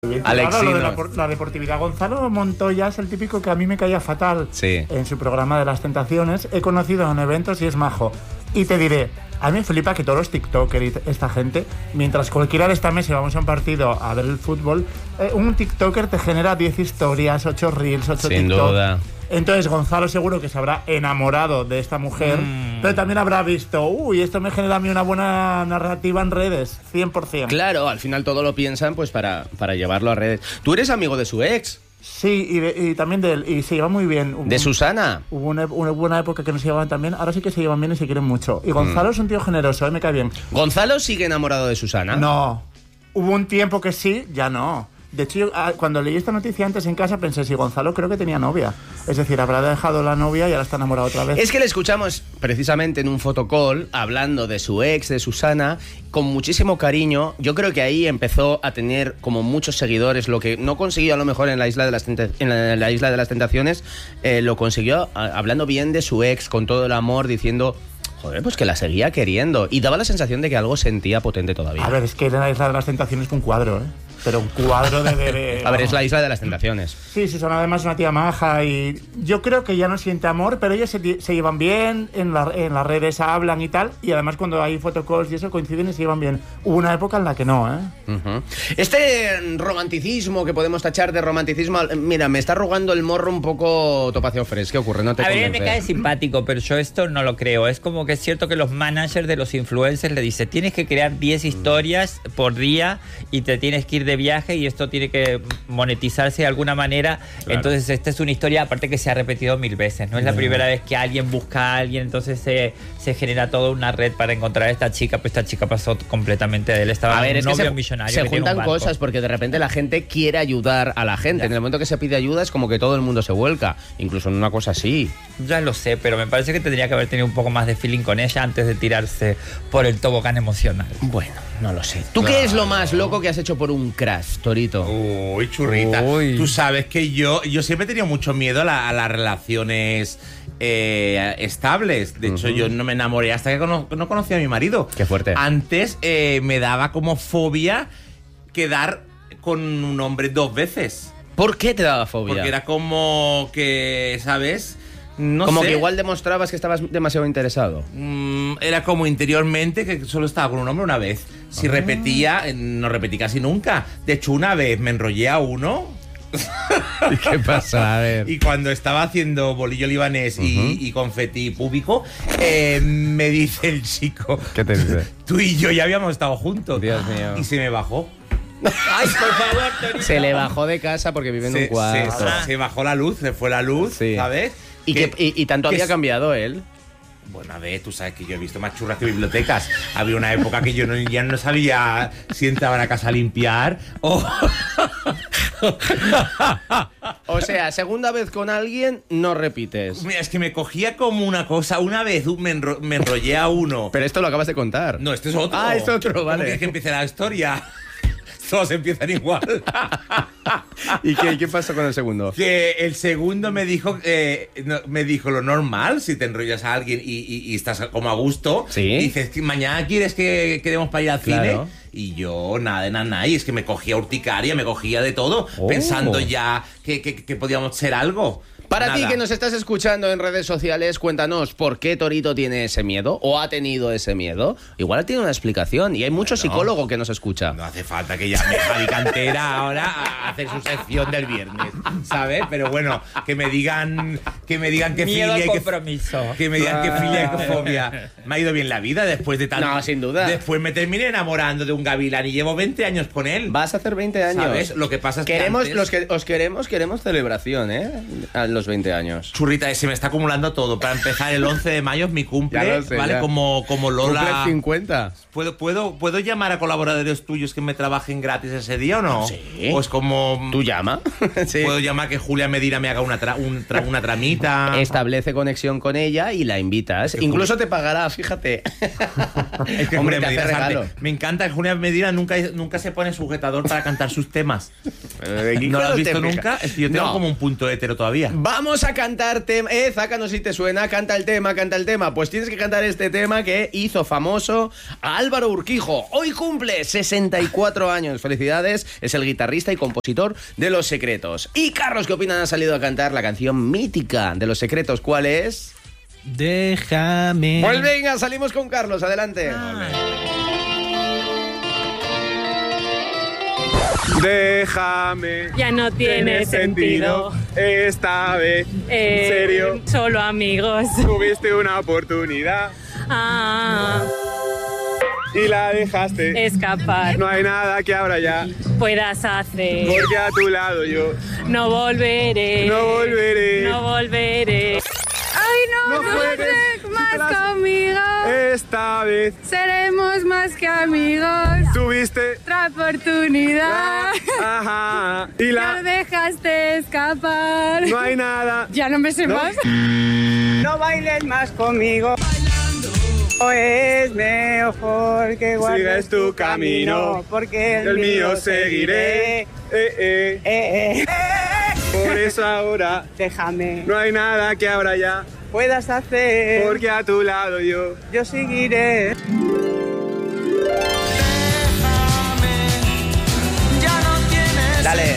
Alexino. La deportividad. Gonzalo Montoya es el típico que a mí me caía fatal en su programa de las tentaciones. He conocido en eventos y es majo. Y te diré, a mí me flipa que todos los tiktokers y esta gente, mientras cualquiera de esta mesa vamos a un partido a ver el fútbol, un tiktoker te genera 10 historias, 8 reels, 8 Sin tiktok. duda. Entonces Gonzalo seguro que se habrá enamorado de esta mujer, pero también habrá visto, esto me genera a mí una buena narrativa en redes, 100%. Claro, al final todo lo piensan pues para llevarlo a redes. ¿Tú eres amigo de su ex? Sí, y también de él, y se lleva muy bien. ¿De Susana? Hubo una buena época que no se llevaban tan bien, ahora sí que se llevan bien y se quieren mucho. Y Gonzalo es un tío generoso, me cae bien. ¿Gonzalo sigue enamorado de Susana? No, hubo un tiempo que sí, ya no. De hecho, yo, cuando leí esta noticia antes en casa pensé, si Gonzalo creo que tenía novia. Es decir, habrá dejado la novia y ahora está enamorado otra vez. Es que le escuchamos precisamente en un fotocall hablando de su ex, de Susana, con muchísimo cariño. Yo creo que ahí empezó a tener como muchos seguidores, lo que no consiguió a lo mejor en la Isla de las, en la Isla de las Tentaciones, lo consiguió hablando bien de su ex, con todo el amor, diciendo... Joder, pues que la seguía queriendo. Y daba la sensación de que algo sentía potente todavía. A ver, es que en la Isla de las Tentaciones fue un cuadro, ¿eh? Pero un cuadro de A ver, es la Isla de las Tentaciones. Sí, Susana además es una tía maja y yo creo que ya no siente amor, pero ellos se llevan bien, en las redes hablan y tal, y además cuando hay photocalls y eso coinciden y se llevan bien. Hubo una época en la que no, ¿eh? Este romanticismo que podemos tachar de romanticismo, mira, me está arrugando el morro un poco Topacio Fresh. ¿Qué ocurre? No te convence. A ver, me cae simpático, pero yo esto no lo creo. Es como que es cierto que los managers de los influencers le dicen, tienes que crear 10 historias por día y te tienes que ir de viaje y esto tiene que monetizarse de alguna manera. Claro. Entonces esta es una historia aparte que se ha repetido 1000 veces. No es la primera vez que alguien busca a alguien, entonces se genera toda una red para encontrar a esta chica, pero esta chica pasó completamente de él. Estaba a ver, un novio millonario. Se juntan cosas porque de repente la gente quiere ayudar a la gente. Ya. En el momento que se pide ayuda es como que todo el mundo se vuelca, incluso en una cosa así. Ya lo sé, pero me parece que tendría que haber tenido un poco más de feeling con ella antes de tirarse por el tobogán emocional. Bueno, no lo sé. ¿Tú qué es lo más loco que has hecho por un crash, Torito? Uy, churrita. Uy. Tú sabes que yo siempre he tenido mucho miedo a las relaciones estables. De hecho, yo no me enamoré hasta que no conocí a mi marido. Qué fuerte. Antes me daba como fobia quedar con un hombre 2 veces. ¿Por qué te daba fobia? Porque era como que, ¿sabes? No como sé. Que igual demostrabas que estabas demasiado interesado. Era como interiormente que solo estaba con un hombre una vez. Si repetía, no repetí casi nunca. De hecho, una vez me enrollé a uno. ¿Y qué pasa? A ver. Y cuando estaba haciendo bolillo libanés y confeti púbico, me dice el chico... ¿Qué te dice? Tú y yo ya habíamos estado juntos. Dios mío. Y se me bajó. Ay, por favor, Torito. Se le bajó de casa porque vive en un cuarto. Se bajó la luz, se fue la luz, ¿sabes? ¿Y tanto había cambiado él? Bueno, a ver, tú sabes que yo he visto más churras que bibliotecas. Había una época que yo ya no sabía si entraban a casa a limpiar o... O sea, segunda vez con alguien, no repites. Mira, es que me cogía como una cosa. Una vez me enrollé a uno. Pero esto lo acabas de contar. No, este es otro. Ah, es otro, vale. ¿Cómo que empiece la historia? Todos empiezan igual. ¿Y qué pasó con el segundo? Que el segundo me dijo lo normal, si te enrollas a alguien y estás como a gusto. ¿Sí? Y dices, mañana quieres que quedemos para ir al cine. Y yo, nada, y es que me cogía urticaria, me cogía de todo, pensando ya que podíamos ser algo. Para ti que nos estás escuchando en redes sociales, cuéntanos por qué Torito tiene ese miedo o ha tenido ese miedo. Igual tiene una explicación y hay mucho psicólogo que nos escucha. No hace falta que llame Javi Cantera ahora a hacer su sección del viernes, ¿sabes? Pero bueno, que me digan que miedo filia al compromiso. Que me digan que filia y que fobia. Me ha ido bien la vida después de tanto. No, sin duda. Después me terminé enamorando de un gavilán y llevo 20 años con él. Vas a hacer 20 años. ¿Sabes? Lo que pasa es que antes... los que os queremos celebración, ¿eh? A los 20 años. Churrita, se me está acumulando todo. Para empezar, el 11 de mayo es mi cumple, sé, ¿vale? Ya. Como Lola. ¿Cumple 50? ¿Puedo llamar a colaboradores tuyos que me trabajen gratis ese día o no? Sí. ¿O es como... ¿Tú llama? Sí. ¿Puedo llamar que Julia Medina me haga una tramita? Establece conexión con ella y la invitas. Incluso te pagará, fíjate. Es que Hombre, Julia te hace Medina, regalo. me encanta que Julia Medina nunca se pone sujetador para cantar sus temas. ¿No lo has visto nunca? Es que yo tengo como un punto hétero todavía. Vamos a cantar tema. Zácanos si te suena, canta el tema. Pues tienes que cantar este tema que hizo famoso a Álvaro Urquijo. Hoy cumple 64 años. Felicidades, es el guitarrista y compositor de Los Secretos. Y Carlos, ¿qué opinan? Ha salido a cantar la canción mítica de Los Secretos. ¿Cuál es? Déjame. Pues venga, salimos con Carlos, adelante. Déjame. Ya no tiene sentido. Esta vez. ¿En serio? Solo amigos. Tuviste una oportunidad y la dejaste Escapar. No hay nada que ahora ya Puedas hacer. porque a tu lado yo No volveré. no volveré. No volveré. Ay, no juegues más conmigo. Esta vez Seremos más que amigos. tuviste Otra oportunidad. ajá y No la dejaste escapar. no hay nada. Ya no me sé más. No bailes más conmigo. Es mejor que guardes Sigas tu camino, porque el mío seguiré. Por eso ahora Déjame. no hay nada que ahora ya Puedas hacer. porque a tu lado yo seguiré. Dale.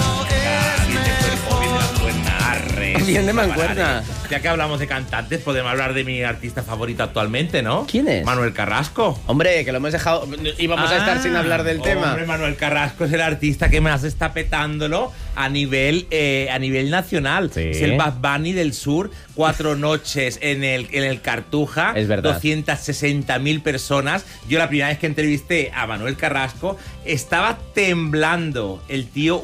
Bien de mancuerna. Ya que hablamos de cantantes, podemos hablar de mi artista favorito actualmente, ¿no? ¿Quién es? Manuel Carrasco. Hombre, que lo hemos dejado. Íbamos a estar sin hablar del tema. Hombre, Manuel Carrasco es el artista que más está petándolo a nivel nacional. Sí. Es el Bad Bunny del sur. 4 noches en el Cartuja. Es verdad. 260.000 personas. Yo la primera vez que entrevisté a Manuel Carrasco estaba temblando. El tío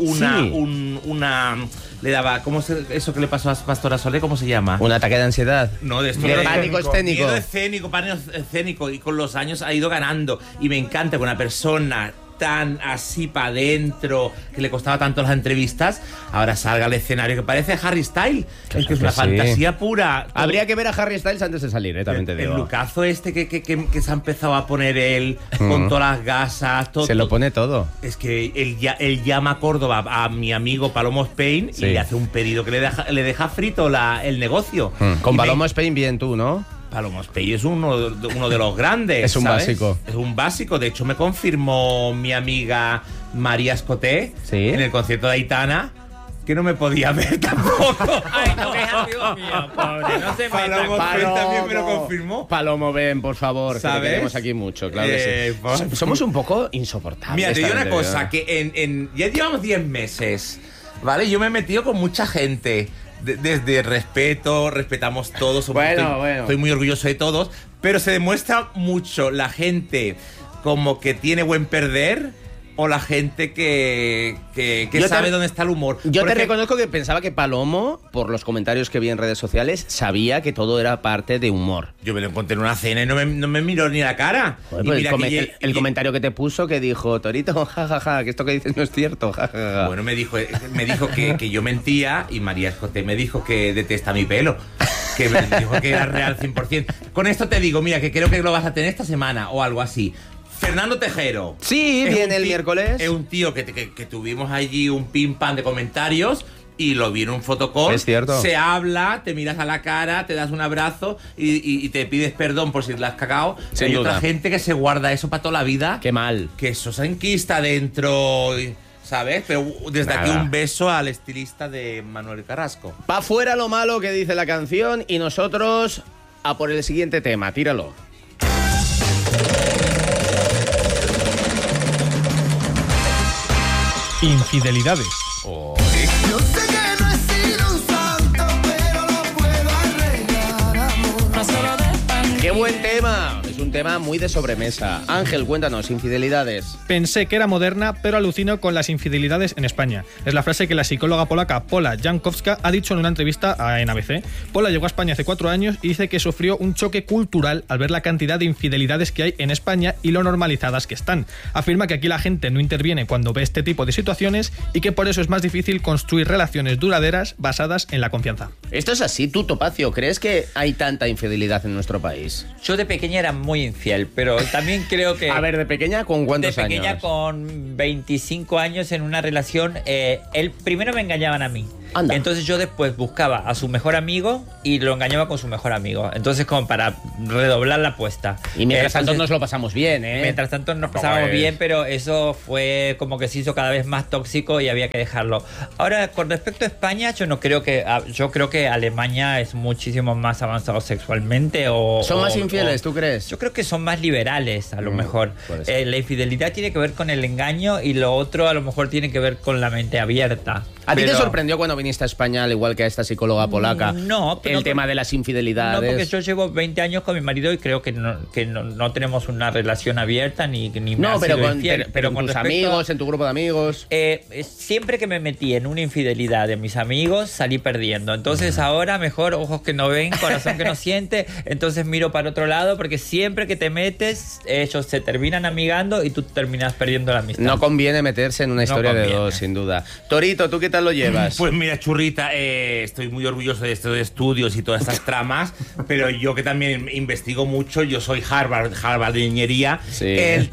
le daba, eso que le pasó a Pastora Solé, ¿cómo se llama? Un ataque de ansiedad. No, de esto De de pánico escénico. pánico escénico. Y con los años ha ido ganando. Y me encanta que una persona tan así para adentro, que le costaba tanto las entrevistas, ahora salga al escenario que parece Harry Styles. Es que es una fantasía pura. Habría que ver a Harry Styles antes de salir, también te digo. El lucazo este que se ha empezado a poner él, con todas las gasas, todo. Se lo pone todo. Es que él llama a Córdoba a mi amigo Palomo Spain y le hace un pedido que le deja frito el negocio. Con Palomo Spain bien tú, ¿no? Palomo Spain es uno de los grandes. Es un ¿sabes? básico. Es un básico. De hecho, me confirmó mi amiga María Escoté en el concierto de Aitana que no me podía ver tampoco. Ay, no, que es amigo mío, pobre. No se meta. Palomo Spain también me lo confirmó. Palomo, ven, por favor. ¿Sabes? Que te queremos aquí mucho, claro que sí. Somos un poco insoportables. Mira, te digo una también, cosa, que ya llevamos 10 meses, ¿vale? Yo me he metido con mucha gente. Desde respeto, respetamos todos. Estoy muy orgulloso de todos. Pero se demuestra mucho la gente como que tiene buen perder o la gente que sabe dónde está el humor. Yo te reconozco que pensaba que Palomo, por los comentarios que vi en redes sociales, sabía que todo era parte de humor. Yo me lo encontré en una cena y no me miró ni la cara. Joder, pues el comentario que te puso que dijo, Torito, jajaja, que esto que dices no es cierto, jajaja. Bueno, me dijo que yo mentía y María Escoté me dijo que detesta mi pelo. Que me dijo que era real 100%. Con esto te digo, mira, que creo que lo vas a tener esta semana o algo así. Fernando Tejero. Sí, viene el miércoles. Es un tío que tuvimos allí un pim pam de comentarios y lo vi en un fotocall. Es cierto. Se habla, te miras a la cara, te das un abrazo y te pides perdón por si la has cagado. Sin Hay duda. otra gente que se guarda eso para toda la vida. Qué mal. Que eso se enquista dentro, ¿sabes? Pero desde aquí un beso al estilista de Manuel Carrasco. Pa' fuera lo malo que dice la canción y nosotros a por el siguiente tema. Tíralo. Infidelidades. Yo sé que no he sido un santo, pero lo puedo arreglar, amor. ¡Qué buen tema! Es un tema muy de sobremesa. Ángel, cuéntanos, infidelidades. Pensé que era moderna, pero alucino con las infidelidades en España. Es la frase que la psicóloga polaca Pola Jankowska ha dicho en una entrevista en ABC. Pola llegó a España hace 4 años y dice que sufrió un choque cultural al ver la cantidad de infidelidades que hay en España y lo normalizadas que están. Afirma que aquí la gente no interviene cuando ve este tipo de situaciones y que por eso es más difícil construir relaciones duraderas basadas en la confianza. Esto es así, tú, Topacio, ¿crees que hay tanta infidelidad en nuestro país? Yo de pequeña era muy infiel, pero también creo que... A ver, ¿de pequeña con cuántos años? De pequeña con 25 años en una relación, él primero me engañaban a mí. Anda. Entonces yo después buscaba a su mejor amigo y lo engañaba con su mejor amigo. Entonces como para redoblar la apuesta. Y mientras tanto nos lo pasamos bien, ¿eh? Mientras tanto nos pasábamos bien, pero eso fue como que se hizo cada vez más tóxico y había que dejarlo. Ahora, con respecto a España, yo creo que Alemania es muchísimo más avanzado sexualmente. ¿Son más infieles, tú crees? Yo creo que son más liberales, a lo mejor. La infidelidad tiene que ver con el engaño y lo otro a lo mejor tiene que ver con la mente abierta. ¿A ti te sorprendió cuando viniste a España, al igual que a esta psicóloga polaca, el tema de las infidelidades? No, porque yo llevo 20 años con mi marido y creo que no tenemos una relación abierta ni no, pero con con tus amigos, en tu grupo de amigos. Siempre que me metí en una infidelidad de mis amigos, salí perdiendo. Entonces ahora mejor ojos que no ven, corazón que no siente. Entonces miro para otro lado porque siempre que te metes, ellos se terminan amigando y tú terminas perdiendo la amistad. No conviene meterse en una historia de dos, sin duda. Torito, ¿tú qué tal lo llevas? Pues mira, churrita, estoy muy orgulloso de estos estudios y todas estas tramas, pero yo que también investigo mucho, yo soy Harvard de ingeniería, sí. El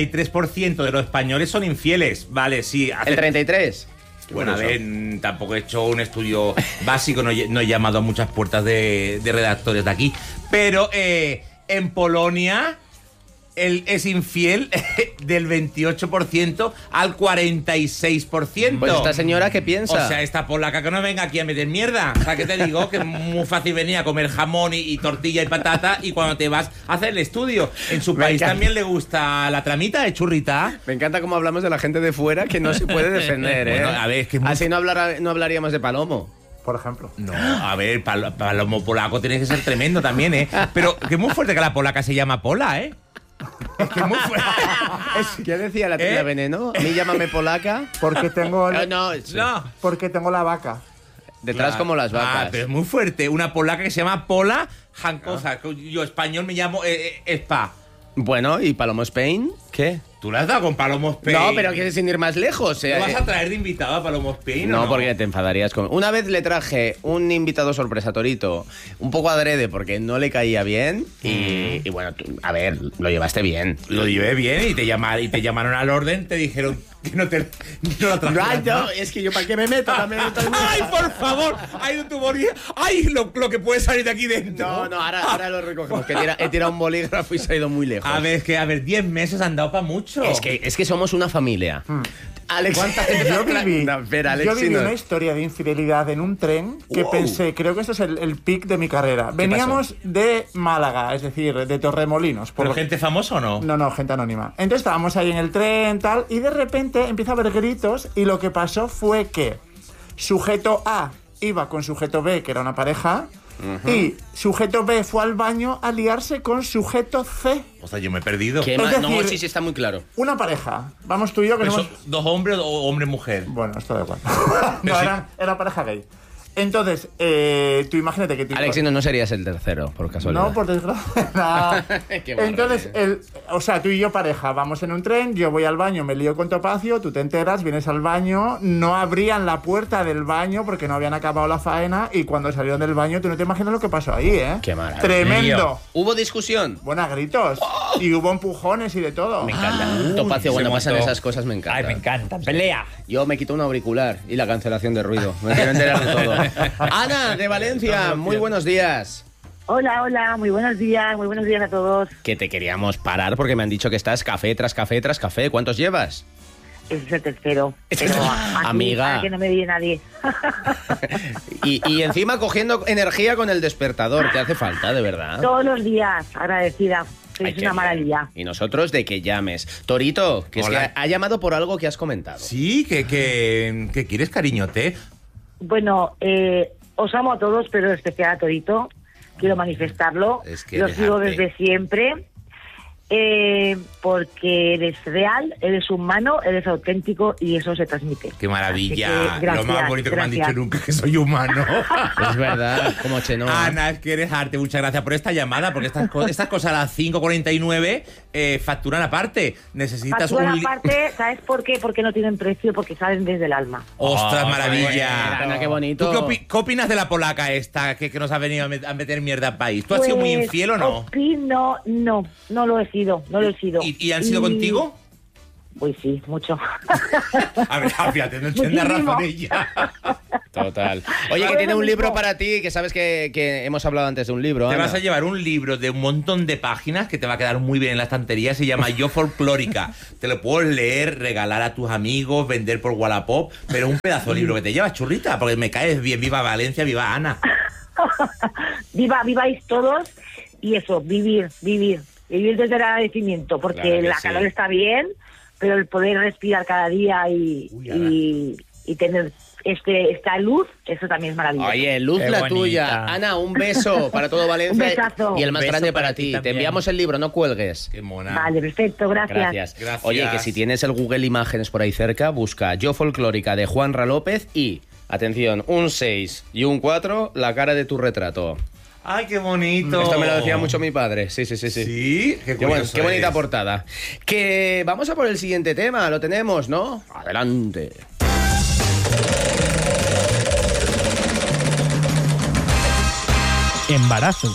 33% de los españoles son infieles, ¿vale? Sí. ¿El 33%? Bueno, a ver, tampoco he hecho un estudio básico, no he llamado a muchas puertas de redactores de aquí, pero en Polonia es infiel del 28% al 46%. Pues esta señora, ¿qué piensa? O sea, esta polaca que no venga aquí a meter mierda. O sea, que te digo que es muy fácil venir a comer jamón y tortilla y patata y cuando te vas a hacer el estudio. En su país también le gusta la tramita de churrita. Me encanta cómo hablamos de la gente de fuera que no se puede defender, ¿eh? Bueno, a ver, es que así no hablaríamos de Palomo. Por ejemplo. No, a ver, Palomo polaco tiene que ser tremendo también, ¿eh? Pero que es muy fuerte que la polaca se llama Pola, ¿eh? Es que es muy fuerte. ¿Qué decía la tía Veneno? A mí llámame polaca. Porque tengo... No. Porque tengo la vaca. Detrás como las vacas. Pero es muy fuerte. Una polaca que se llama Pola Jankosa. Yo español me llamo Spa. Bueno, ¿y Palomo Spain? ¿Qué? ¿Tú le has dado con Palomo Spain? No, pero que sin ir más lejos. ¿No vas a traer de invitado a Palomo Spain? No, porque te enfadarías con... Una vez le traje un invitado sorpresa a Torito, un poco adrede porque no le caía bien y bueno, tú, a ver, lo llevaste bien. Lo llevé bien y te llamaron al orden, te dijeron que no la trajeras. No, es que yo para qué me meto también. ¡Ay, por favor! ¡Ay, tu bolígrafo! ¡Ay, lo que puede salir de aquí dentro! No, ahora lo recogemos, que he tirado un bolígrafo y se ha ido muy lejos. A ver, 10 meses han dado para mucho. Es que somos una familia. Alex, yo viví una historia de infidelidad en un tren que pensé, creo que esto es el pic de mi carrera. Veníamos de Málaga, es decir, de Torremolinos. ¿Pero gente famosa o no? No, gente anónima. Entonces estábamos ahí en el tren, tal, y de repente empieza a haber gritos y lo que pasó fue que sujeto A iba con sujeto B, que era una pareja, y sujeto B fue al baño a liarse con sujeto C. O sea, yo me he perdido. No, sí, está muy claro. Una pareja. Vamos tú y yo que somos... ¿Dos hombres o hombre-mujer? Bueno, esto da igual. No, era pareja gay. Entonces, tú imagínate que... Alex, no serías el tercero, por casualidad. No, por desgracia. Entonces, o sea, tú y yo pareja, vamos en un tren, yo voy al baño, me lío con Topacio, tú te enteras, vienes al baño, no abrían la puerta del baño porque no habían acabado la faena y cuando salieron del baño, tú no te imaginas lo que pasó ahí, ¿eh? Qué maravilla. Tremendo. ¿Hubo discusión? Bueno, a gritos. Y hubo empujones y de todo. Me encanta. Topacio, cuando pasan esas cosas me encanta. Ay, me encanta. Pelea. Yo me quito un auricular y la cancelación de ruido. Me quiero enterar de todo. Ana, de Valencia, muy buenos días. Hola, muy buenos días a todos. Que te queríamos parar porque me han dicho que estás café tras café tras café. ¿Cuántos llevas? Ese es el tercero. Pero amiga. Que no me viene nadie. y encima cogiendo energía con el despertador, te hace falta, de verdad. Todos los días, agradecida. Es una maravilla. Y nosotros de que llames. Torito, que Hola. es que ha llamado por algo que has comentado. Sí, que quieres, cariñote. Bueno, os amo a todos, pero en especial a Torito. Quiero manifestarlo. Es que lo sigo dejarte. desde siempre. Porque eres real, eres humano, eres auténtico y eso se transmite. ¡Qué maravilla! Así que, gracias, lo más bonito que me han gracias. dicho nunca es que soy humano. Es verdad, como Chenoa. Ana, es que eres arte. Muchas gracias por esta llamada, porque estas cosas a las 5:49 facturan aparte. Necesitas Facturan un... aparte, ¿sabes por qué? Porque no tienen precio, porque salen desde el alma. ¡Ostras, Oh, maravilla! Ana, qué bonito. ¿Tú qué opinas de la polaca esta que nos ha venido a meter mierda al país? ¿Tú has sido muy Pues, infiel o no? Opino, no lo he sido. No lo he sido. ¿Y han sido contigo? Pues sí, mucho. A ver, fíjate, no entiende Muchísimo. razón ella. Total. Oye, que tiene un libro para ti, que sabes que hemos hablado antes de un libro. Te Ana. vas a llevar un libro de un montón de páginas que te va a quedar muy bien en la estantería. Se llama Yo Folclórica. Te lo puedes leer, regalar a tus amigos, vender por Wallapop, pero es un pedazo de libro que te llevas, churrita, porque me caes bien. Viva Valencia, viva Ana. Viváis todos y eso, vivir desde el agradecimiento, porque Claro que la sí. calor está bien, pero el poder respirar cada día y tener esta luz, eso también es maravilloso. Oye, luz Qué la bonita. tuya. Ana, un beso para todo Valencia. Un besazo. Y el más Un beso grande para para ti ti. Te también. enviamos el libro, no cuelgues. Qué mona. Vale, perfecto, gracias. Gracias. Oye, que si tienes el Google Imágenes por ahí cerca, busca Yo Folclórica de Juanra López y, atención, un 6 y un 4, la cara de tu retrato. Ay, qué bonito. Esto me lo decía mucho mi padre. Sí. Sí, qué Qué, curioso qué bonita eres. portada. Que vamos a por el siguiente tema, lo tenemos, ¿no? Adelante. Embarazo.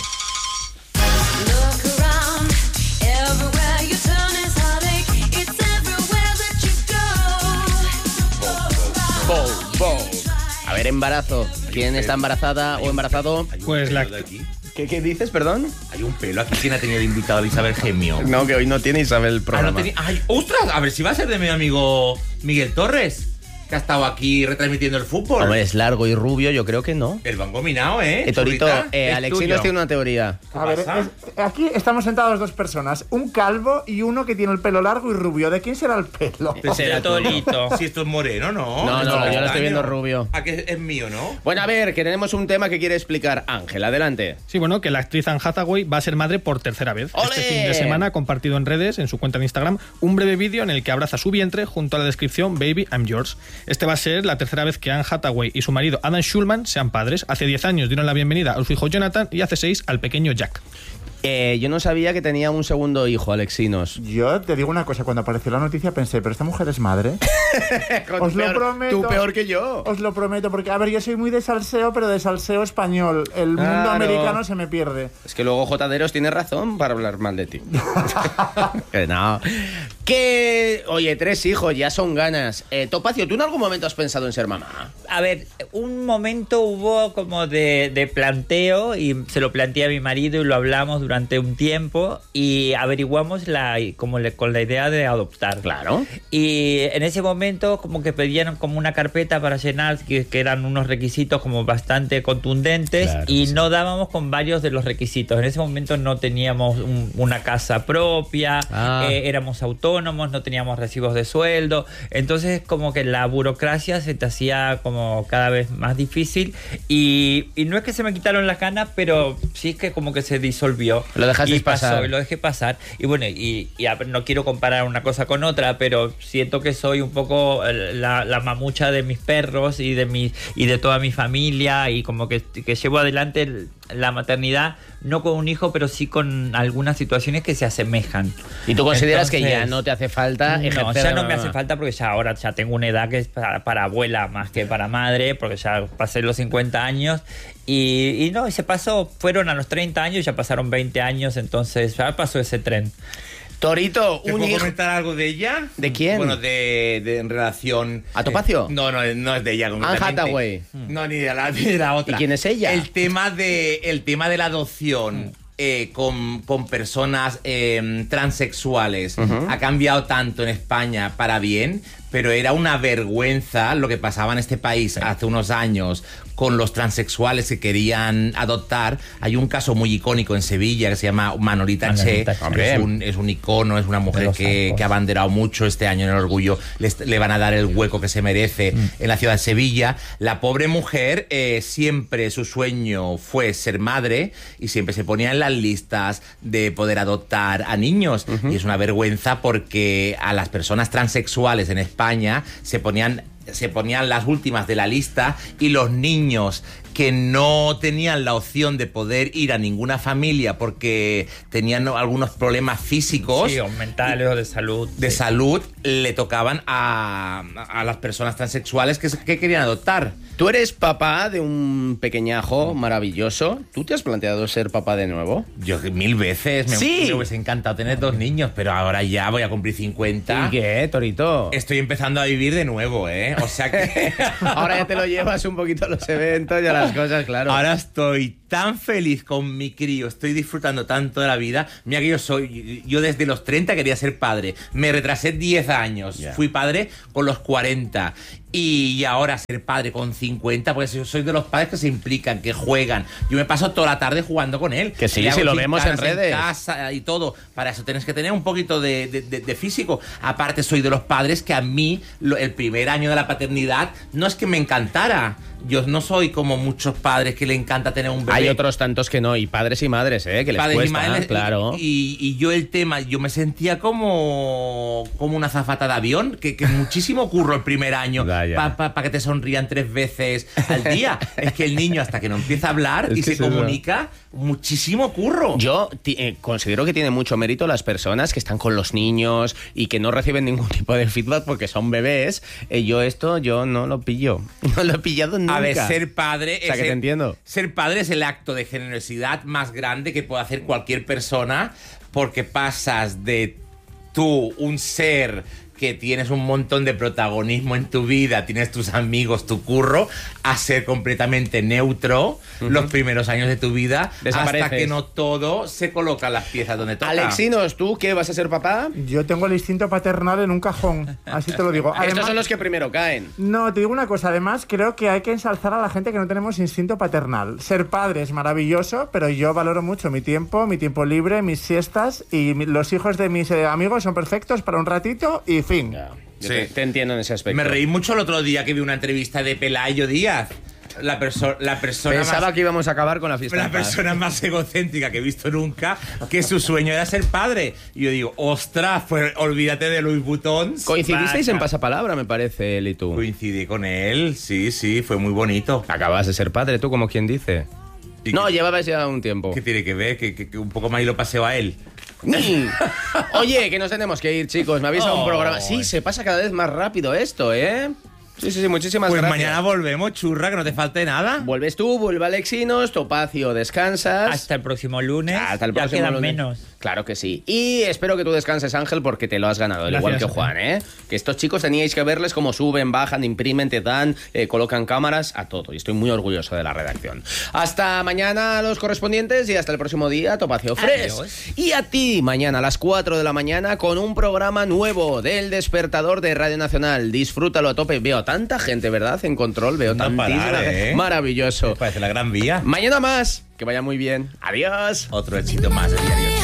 A ver, embarazo. ¿Quién está embarazada o embarazado? Pues la... De aquí. ¿Qué dices, perdón? Hay un pelo aquí. ¿Quién ha tenido de invitado a Isabel Gemio? No, que hoy no tiene Isabel el Ah, programa. no tenía... Ay, ¡ostras! A ver si va a ser de mi amigo Miguel Torres, que ha estado aquí retransmitiendo el fútbol. Hombre, es largo y rubio, yo creo que no. El van combinado, ¿eh? Torito, Churrita, es Alexinos tuyo. tiene una teoría. ¿Qué A ver, pasa? aquí estamos sentados dos personas, un calvo y uno que tiene el pelo largo y rubio. ¿De quién será el pelo? De Torito. Si esto es moreno, ¿no? No, Es yo lo estoy castaño. viendo rubio. ¿A que es mío, no? Bueno, a ver, que tenemos un tema que quiere explicar Ángel. Adelante. Sí, bueno, que la actriz Anne Hathaway va a ser madre por tercera vez. ¡Ole! Este fin de semana ha compartido en redes, en su cuenta de Instagram, un breve vídeo en el que abraza su vientre junto a la descripción Baby, I'm yours. Este va a ser la tercera vez que Anne Hathaway y su marido Adam Schulman sean padres. Hace 10 años dieron la bienvenida a su hijo Jonathan y hace 6 al pequeño Jack. Yo no sabía que tenía un segundo hijo, Alexinos. Yo te digo una cosa, cuando apareció la noticia pensé, ¿pero esta mujer es madre? Os lo prometo. Tú peor que yo. Os lo prometo, porque, a ver, yo soy muy de salseo, pero de salseo español. El mundo Claro. americano se me pierde. Es que luego Jotaderos tiene razón para hablar mal de ti. Que no. Que, oye, 3 hijos, ya son ganas. Topacio, ¿tú en algún momento has pensado en ser mamá? A ver, un momento hubo como de planteo y se lo planteé a mi marido y lo hablamos durante un tiempo y averiguamos con la idea de adoptar. Claro. Y en ese momento como que pedían como una carpeta para llenar que eran unos requisitos como bastante contundentes, Claro, y sí. no dábamos con varios de los requisitos. En ese momento no teníamos una casa propia, éramos autónomos, no teníamos recibos de sueldo, entonces como que la burocracia se te hacía como cada vez más difícil y no es que se me quitaron las ganas, pero sí es que como que se disolvió. Lo dejaste y pasó, pasar. y lo dejé pasar. Y bueno, y no quiero comparar una cosa con otra, pero siento que soy un poco la mamucha de mis perros y de toda mi familia, y como que llevo adelante la maternidad, no con un hijo, pero sí con algunas situaciones que se asemejan. ¿Y tú consideras que ya Entonces, no te hace falta no, ejercer ya de no me mamá? hace falta porque ahora ya tengo una edad que es para abuela más que para madre, porque ya pasé los 50 años y no, se pasó, fueron a los 30 años, ya pasaron 20 años, entonces ya pasó ese tren. Torito, ¿Te un puedo hijo. comentar algo de ella? ¿De quién? Bueno, en relación... ¿A Topacio? No es de ella Anne concretamente. Hathaway. No, ni de la otra. ¿Y quién es ella? El tema de la adopción con personas transexuales ha cambiado tanto en España para bien, pero era una vergüenza lo que pasaba en este país hace unos años con los transexuales que querían adoptar. Hay un caso muy icónico en Sevilla que se llama Manolita Che. Es un icono, es una mujer que ha abanderado mucho este año en el orgullo. Le van a dar el hueco que se merece en la ciudad de Sevilla. La pobre mujer, siempre su sueño fue ser madre y siempre se ponía en las listas de poder adoptar a niños. Y es una vergüenza porque a las personas transexuales en España se ponían las últimas de la lista, y los niños que no tenían la opción de poder ir a ninguna familia porque tenían algunos problemas físicos. Sí, o mentales o de salud. De salud, le tocaban a las personas transexuales que querían adoptar. Tú eres papá de un pequeñajo maravilloso. ¿Tú te has planteado ser papá de nuevo? Yo 1000 veces. Me hubiese encantado tener 2 niños, pero ahora ya voy a cumplir 50. ¿Y qué, Torito? Estoy empezando a vivir de nuevo, ¿eh? O sea que... Ahora ya te lo llevas un poquito a los eventos y a las cosas, claro. Ahora estoy tan feliz con mi crío, estoy disfrutando tanto de la vida. Mira que yo desde los 30 quería ser padre. Me retrasé 10 años. Yeah. Fui padre con los 40. Y ahora ser padre con 50, pues yo soy de los padres que se implican, que juegan. Yo me paso toda la tarde jugando con él. Que sí, si lo vemos en redes. En casa y todo. Para eso tienes que tener un poquito de físico. Aparte, soy de los padres que a mí, el primer año de la paternidad, no es que me encantara. Yo no soy como muchos padres que le encanta tener un bebé. Hay otros tantos que no, y padres y madres, que les padres cuesta, y madres, claro. Y yo yo me sentía como una azafata de avión, que muchísimo curro el primer año para que te sonrían 3 veces al día. Es que el niño, hasta que no empieza a hablar y se comunica, muchísimo curro. Yo considero que tiene mucho mérito las personas que están con los niños y que no reciben ningún tipo de feedback porque son bebés. Yo no lo pillo. No lo he pillado nunca. A ver, ser padre... O sea, que te entiendo. Ser padre es el acto de generosidad más grande que puede hacer cualquier persona, porque pasas de tú, un ser que tienes un montón de protagonismo en tu vida, tienes tus amigos, tu curro, a ser completamente neutro los primeros años de tu vida, hasta que no todo se coloca las piezas donde toca. Alexinos, ¿tú qué vas a ser papá? Yo tengo el instinto paternal en un cajón, así te lo digo. Además, estos son los que primero caen. No, te digo una cosa, además creo que hay que ensalzar a la gente que no tenemos instinto paternal. Ser padre es maravilloso, pero yo valoro mucho mi tiempo libre, mis siestas, y los hijos de mis amigos son perfectos para un ratito y fin. Yeah. Sí. Te entiendo en ese aspecto. Me reí mucho el otro día que vi una entrevista de Pelayo Díaz. La persona Pensaba que íbamos a acabar con la fiesta. La persona más egocéntrica que he visto nunca, que su sueño era ser padre. Y yo digo, ostras, pues olvídate de Louis Vuitton. Coincidisteis en pasapalabra, me parece, él y tú. Coincidí con él, sí, fue muy bonito. Acabas de ser padre, tú, como quien dice. No, llevabas ya un tiempo. ¿Qué tiene que ver? Que un poco más y lo paseo a él. Oye, que nos tenemos que ir, chicos. Me habéis dado un programa. Sí, se pasa cada vez más rápido esto, ¿eh? Sí, muchísimas gracias. Pues mañana volvemos, churra, que no te falte nada. Vuelves tú, vuelve Alexinos, Topacio, descansas. Hasta el próximo lunes. Hasta el próximo ya quedan lunes. menos. Claro que sí. Y espero que tú descanses, Ángel, porque te lo has ganado, Gracias, igual que Juan, ¿eh? Que estos chicos teníais que verles cómo suben, bajan, imprimen, te dan, colocan cámaras, a todo. Y estoy muy orgulloso de la redacción. Hasta mañana los correspondientes y hasta el próximo día, Topacio Fresh. Adiós. Y a ti, mañana a las 4 de la mañana con un programa nuevo del Despertador de Radio Nacional. Disfrútalo a tope. Veo tanta gente, ¿verdad? En control, veo tantísima gente. Maravilloso. Me parece la gran vía. Mañana más. Que vaya muy bien. Adiós. Otro éxito más de Diario.